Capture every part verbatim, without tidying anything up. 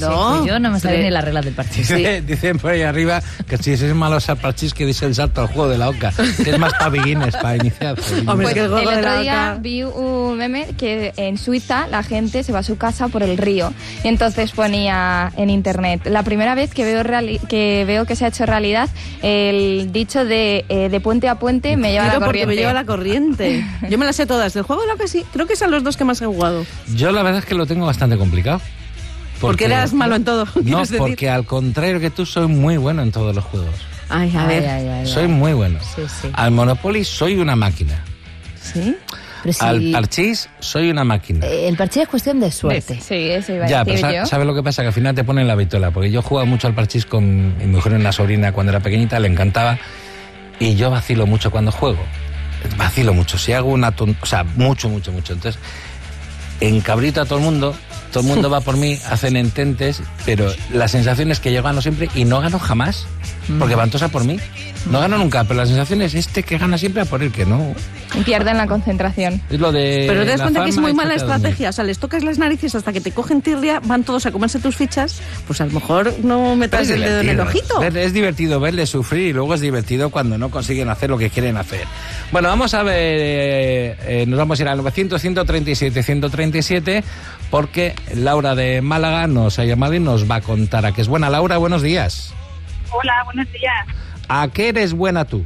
Claro. Yo no me sabía ni las reglas del parchís. Sí. Dicen por ahí arriba que si sois malos al parchís que dice el salto al juego de la oca, que es más para beginners, para iniciar. Hombre, es que el El juego de otro la día oca... vi un meme que en Suiza la gente se va a su casa por el río y entonces ponía en internet: la primera vez que veo reali- que veo que se ha hecho realidad el dicho de eh, de puente a puente me lleva Claro, la porque corriente. me lleva la corriente. Yo me las sé todas. Del juego de la oca sí. Creo que son los dos que más he jugado. Yo la verdad es que lo tengo bastante complicado. Porque eras malo en todo. No, ¿quieres decir? porque al contrario que tú, soy muy bueno en todos los juegos. Ay, a ver. Ay, ay, ay, Soy ay. muy bueno. Sí, sí. Al Monopoly soy una máquina. ¿Sí? Pero si, Al parchís soy una máquina. eh, el parchís es cuestión de suerte. Sí, eso iba a Ya, decir pero yo. sa- ¿sabes lo que pasa? Que al final te ponen la vitola. Porque yo jugaba mucho al parchís con mi mujer, una sobrina, cuando era pequeñita, le encantaba. Y yo vacilo mucho cuando juego. Vacilo mucho. Si hago una ton- O sea, mucho, mucho, mucho. Entonces, encabrito a todo el mundo. Todo el mundo va por mí, hacen ententes, pero la sensación es que yo gano siempre y no gano jamás. Porque van todos a por mí. No gano nunca, pero la sensación es este que gana siempre a por el que no. Y pierden la concentración. Es lo de. Pero te das la cuenta que es fama muy y mala se queda estrategia. O sea, les tocas las narices hasta que te cogen tirria, van todos a comerse tus fichas. Pues a lo mejor no metas Pero el es dedo en el divertido. ojito. Ver- Es divertido verles sufrir y luego es divertido cuando no consiguen hacer lo que quieren hacer. Bueno, vamos a ver, eh, eh, nos vamos a ir al novecientos, ciento treinta y siete, ciento treinta y siete porque Laura de Málaga nos ha llamado y nos va a contar a qué es buena. Laura, buenos días. Hola, buenos días. ¿A qué eres buena tú?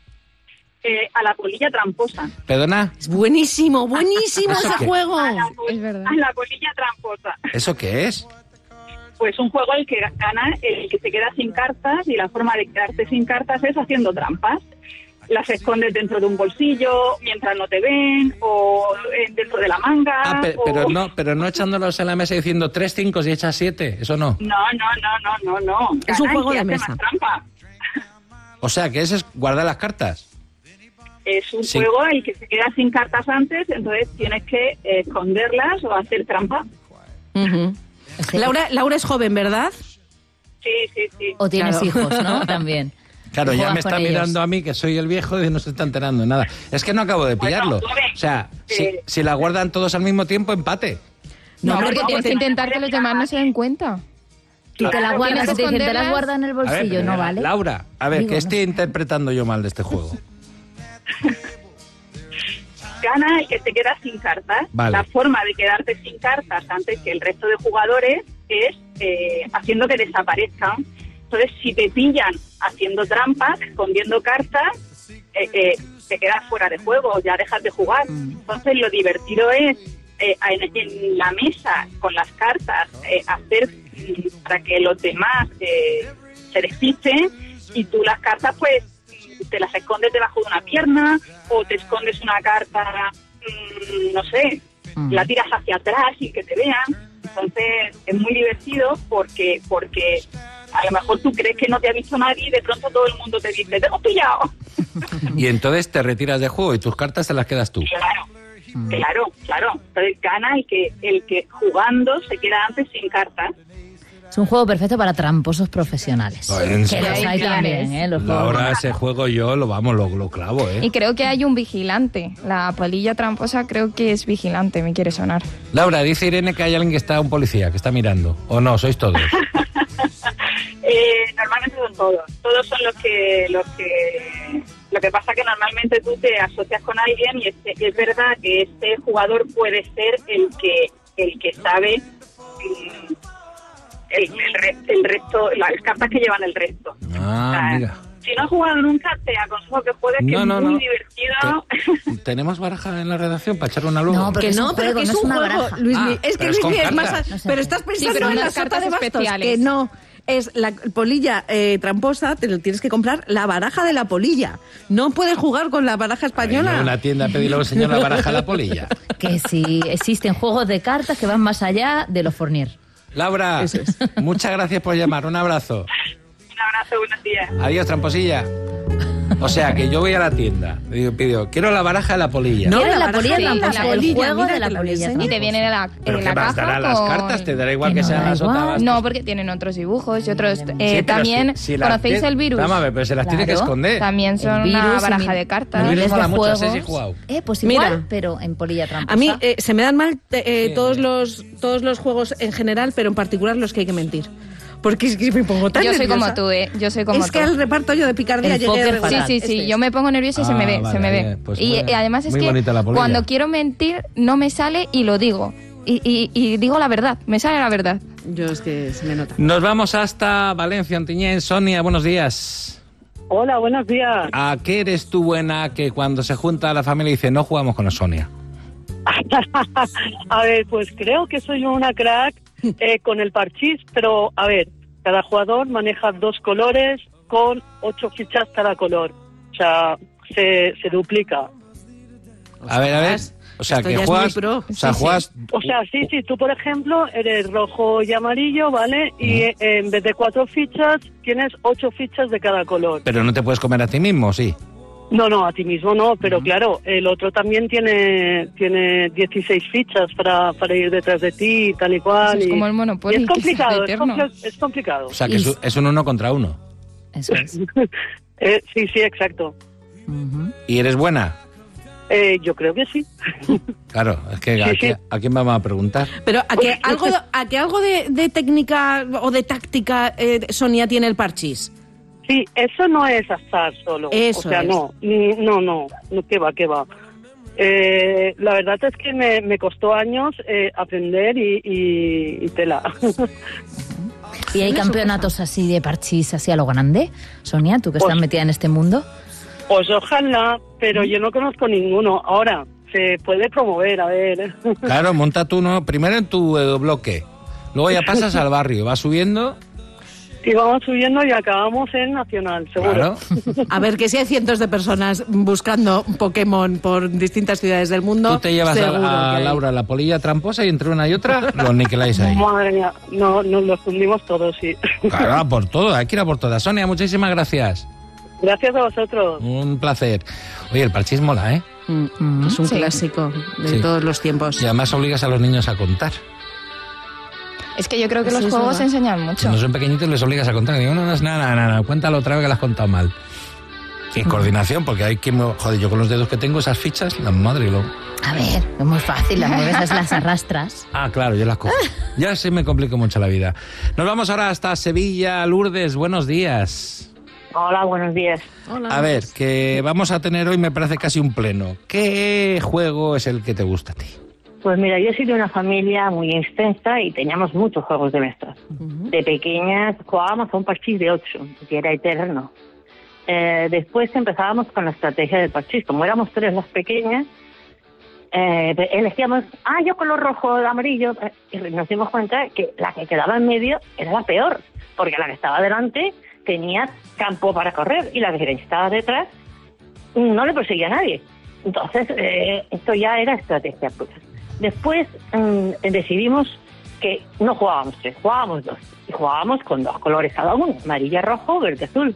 Eh, a la polilla tramposa. ¿Perdona? Es buenísimo, buenísimo ¿Eso ese qué? juego. A la, pol- Es verdad. a la polilla tramposa. ¿Eso qué es? Pues un juego el que gana el que se queda sin cartas, y la forma de quedarte sin cartas es haciendo trampas. Las escondes dentro de un bolsillo mientras no te ven, o eh, dentro de la manga. Ah, pe- o- pero no, pero no echándolos en la mesa y diciendo tres cinco y echas siete, eso no. No, no, no, no, no, no. Es un Gana el juego que de hace mesa. más trampa. O sea, que ese es guardar las cartas. Es un Sí. juego el que se queda sin cartas antes, entonces tienes que eh, esconderlas o hacer trampa. Ujú. Laura, Laura es joven, ¿verdad? Sí, sí, sí. O tienes Claro. hijos, ¿no? También. Claro, Y ya juegas me está con ellos. mirando a mí, que soy el viejo, y no se está enterando de nada. Es que no acabo de Bueno, pillarlo. tú ves, O sea, si, eh, si la guardan todos al mismo tiempo, empate. No, No, porque no, tienes que porque- intentar que los demás no se den cuenta. Tú te las Claro, guardas, tienes te que dicen, te las esconderlas. guardas en el A ver, bolsillo, pero, ¿no vale? Laura, a ver, Digo, que no estoy sé. interpretando yo mal de este juego. Gana el que se queda sin cartas. Vale. La forma de quedarte sin cartas antes que el resto de jugadores es eh, haciendo que desaparezcan. Entonces, si te pillan haciendo trampas, escondiendo cartas, eh, eh, te quedas fuera de juego, ya dejas de jugar. Entonces, lo divertido es eh, en, en la mesa, con las cartas, eh, hacer mm, para que los demás eh, se despisten, y tú las cartas, pues, te las escondes debajo de una pierna, o te escondes una carta, mmm, no sé, Mm. la tiras hacia atrás sin que te vean. Entonces es muy divertido porque porque a lo mejor tú crees que no te ha visto nadie y de pronto todo el mundo te dice, te hemos pillado. Y entonces te retiras de juego y tus cartas te las quedas tú. Claro, claro, claro. Entonces gana el que el que jugando se queda antes sin cartas. Es un juego perfecto para tramposos profesionales. Oh, ¿en Que serio? los hay también, ¿eh? Los juegos. Laura, ese juego yo lo vamos, lo, lo clavo, ¿eh? Y creo que hay un vigilante. La polilla tramposa creo que es vigilante, me quiere sonar. Laura, dice Irene que hay alguien que está, un policía, que está mirando. ¿O no? ¿Sois todos? Eh, normalmente son todos. Todos son los que los que lo que pasa que normalmente tú te asocias con alguien y es, es verdad que este jugador puede ser el que el que sabe mm, el, el, re- el resto, las cartas que llevan el resto. Ah, O sea, mira. Si no has jugado nunca, te aconsejo que juegues, que No, es no, muy no. divertido. Te- ¿Tenemos baraja en la redacción para echar una luego? No, porque Que es no, un pero juego, que es no es un una juego, baraja. Luismi. Ah, es que pero es con Luismi es más... cartas. No sé. Pero estás pensando pero en la unas sopa cartas de bastos, especiales. que no. Es la polilla eh, tramposa, te lo tienes que comprar la baraja de la polilla. No puedes jugar con la baraja española. En una tienda pedirle al señor la baraja a la polilla. Que sí, existen juegos de cartas que van más allá de los Fournier. Laura, Eso es. muchas gracias por llamar. Un abrazo. Un abrazo, buenos días. Adiós, tramposilla. O sea, que yo voy a la tienda, digo, pido, quiero la baraja de la polilla. No, ¿Quieres la la polilla baraja de la tramposa? El polilla, juego mira de la que la polilla enseño. Y te viene en la, ¿Pero en qué la más caja dará las con- cartas? ¿Te dará igual Que que no sean da las igual. otras? No, porque tienen otros dibujos y otros... Sí, eh, pero también, si- si las ¿conocéis tiene- el virus? Vamos a ver, pero se las tiene que Claro. esconder. También son El virus una y baraja mil- de cartas. El virus miles mola de mucho, ese sí he juegos. jugado. Eh, pues Mira. igual, pero en polilla tramposa. A mí eh, se me dan mal eh, Sí, todos sí. los todos los juegos en general, pero en particular los que hay que mentir. Porque es que me pongo tan Yo soy nerviosa. como tú, ¿eh? Yo soy como Es tú. que al reparto yo de picardía El llegué póker regular. Sí, fatal. sí, sí. Este Yo es. me pongo nerviosa y se me Ah, ve, vale, se me ve. bien, pues y muy- eh, además es muy que bonita la polilla. cuando quiero mentir no me sale y lo digo. Y, y- y digo la verdad, me sale la verdad. Yo es que se me nota. Nos vamos hasta Valencia, Ontinyent. Sonia, buenos días. Hola, buenos días. ¿A qué eres tú buena que cuando se junta la familia dice no jugamos con la Sonia? A ver, pues creo que soy una crack eh, con el parchís, pero a ver, cada jugador maneja dos colores con ocho fichas cada color. O sea, se, se duplica. A ver, a ver. O sea, Esto que ya es juegas... muy pro. O sea, Sí, sí. juegas... O sea, sí, sí, tú por ejemplo eres rojo y amarillo, ¿vale? Y eh, en vez de cuatro fichas tienes ocho fichas de cada color. Pero no te puedes comer a ti mismo, sí. No, no, a ti mismo no, pero claro, el otro también tiene tiene dieciséis fichas para, para ir detrás de ti y tal y cual. Eso es y- como el Monopoly, y es que es complicado, es, eterno. compli- es complicado. O sea, que es, un- es un uno contra uno. Eso es. Eh, sí, sí, exacto. Ujú. ¿Y eres buena? Eh, yo creo que sí. Claro, es que ¿a, Sí, qué- sí. ¿a quién vamos a preguntar? Pero a que algo, a que algo de, de técnica o de táctica eh, Sonia tiene el parchís. Sí, eso no es azar solo. Eso o sea, es. no, ni- no, no, no, que va, que va. Eh, la verdad es que me, me costó años eh, aprender y, y, y tela. ¿Y hay campeonatos así de parchís, así a lo grande? Sonia, tú que Pues- estás metida en este mundo. Pues ojalá, pero yo no conozco ninguno. Ahora, se puede promover, a ver. Claro, monta tú, ¿no? Primero en tu eh, bloque. Luego ya pasas al barrio, vas subiendo. Y vamos subiendo y acabamos en Nacional, seguro. Claro. A ver, que si hay cientos de personas buscando Pokémon por distintas ciudades del mundo. Tú te llevas seguro que a, a hay. Laura la polilla tramposa y entre una y otra los niqueláis ahí. Madre mía, no, nos los fundimos todos, sí. Claro, a por todo, hay que ir a por todas. Sonia, muchísimas gracias. Gracias a vosotros. Un placer. Oye, el parchís mola, ¿eh? Mm, mm, es un Sí. clásico de Sí. todos los tiempos. Y además obligas a los niños a contar. Es que yo creo que Sí, los es juegos verdad. enseñan mucho. Cuando son pequeñitos les obligas a contar. Digo, no, no es nada, nada, nada, cuéntalo otra vez que las has contado mal. Sin coordinación, porque hay que... Joder, yo con los dedos que tengo, esas fichas, la madre lo... A ver, es muy fácil, las mueves, las arrastras. Ah, claro, yo las cojo. Ya se me complica mucho la vida. Nos vamos ahora hasta Sevilla. Lourdes, buenos días. Hola, buenos días. Hola. A ver, que vamos a tener hoy, me parece casi un pleno. ¿Qué juego es el que te gusta a ti? Pues mira, yo soy de una familia muy extensa y teníamos muchos juegos de mesa. De pequeñas jugábamos a un parchís de ocho, que era eterno. Eh, después empezábamos con la estrategia del parchís. Como éramos tres las pequeñas, eh, elegíamos, ah, yo color rojo, amarillo, eh, y nos dimos cuenta que la que quedaba en medio era la peor, porque la que estaba delante tenía campo para correr y la que estaba detrás no le perseguía a nadie. Entonces, eh, esto ya era estrategia pura. Después mm, decidimos que no jugábamos tres, jugábamos dos. Y jugábamos con dos colores cada uno, amarilla, rojo, verde, azul.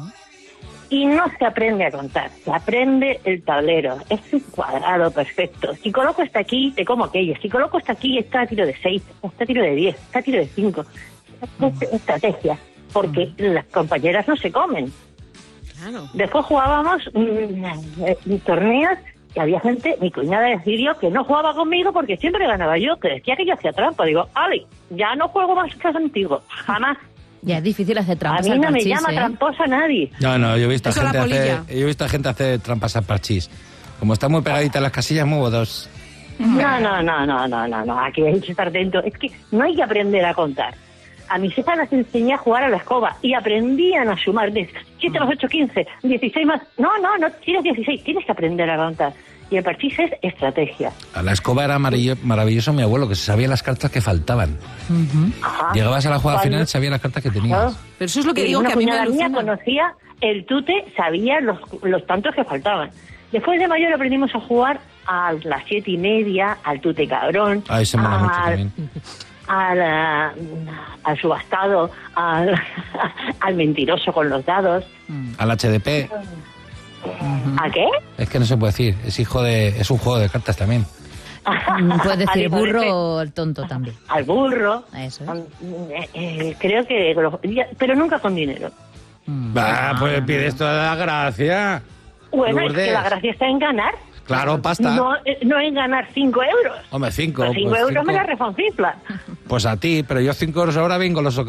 Y no se aprende a contar, se aprende el tablero. Es un cuadrado perfecto. Si coloco esta aquí, te como aquello. Si coloco esta aquí, está a tiro de seis, está a tiro de diez, está a tiro de cinco. Es estrategia, porque las compañeras no se comen. Claro. Después jugábamos mm, eh, torneos y había gente, mi cuñada decidió que no jugaba conmigo porque siempre ganaba yo, que decía que yo hacía trampa. Digo, Ale, ya no juego más que contigo, jamás. Ya es difícil hacer A trampas mí al no me parchís, llama ¿eh? tramposa nadie. No, no, yo he visto, a Eso gente, la hacer, polilla. yo he visto a gente hacer trampas al parchís. Como están muy pegaditas las casillas, muevo dos. No, no, no, no, no, no, no, aquí hay que estar dentro. Es que no hay que aprender a contar. A mis hijas las enseñé a jugar a la escoba y aprendían a sumar de siete más ocho, quince, dieciséis más... No, no, no tienes dieciséis, tienes que aprender a contar. Y el parchís es estrategia. A la escoba era amarillo- maravilloso mi abuelo, que se sabía las cartas que faltaban. Ajá. Llegabas a la jugada Cuando- final, sabía las cartas que tenías. Claro. Pero eso es lo que Y digo, una que a mí me cuñada mía alucina. conocía el tute, sabía los, los tantos que faltaban. Después de mayor aprendimos a jugar a las siete y media, al tute cabrón, Ay, se mola mucho al, también. al, ah, al subastado, al, al mentiroso con los dados. Al H D P. ¿A qué? Es que no se puede decir, es hijo de, es un juego de cartas también. Puedes decir Al burro hijo o el tonto también. de- Al burro. Eso es. Eh, eh, creo que... ya- Pero nunca con dinero. Mm. Va, pues pides toda la gracia. Bueno, es Lourdes. que la gracia está en ganar. Claro, pasta. No, eh, no en ganar cinco euros. Hombre, cinco. Por cinco pues euros cinco. me la refoncifla. Pues a ti, pero yo cinco euros ahora vengo los